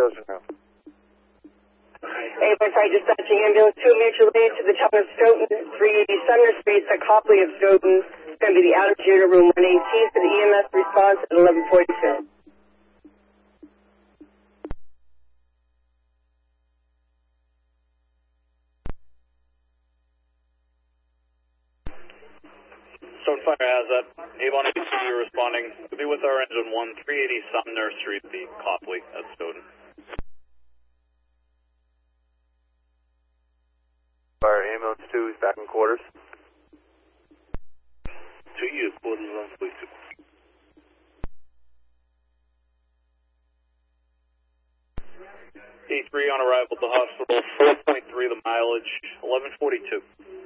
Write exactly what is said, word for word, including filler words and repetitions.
chosen room. Ambulance side dispatching ambulance two mutual aid to the town of Stoughton, three eighty Sumner Street, at Copley of Stoughton. It's going to be the outer unit room one eighteen for the E M S response at eleven forty-two. Stone Fire has that. Avon A C U responding. To be with our engine one, three eighty Sumner Street, the Copley at Stoughton. Fire ambulance two is back in quarters. Two U, quarters on police two. A three on arrival at the hospital, four point three the mileage, eleven forty-two.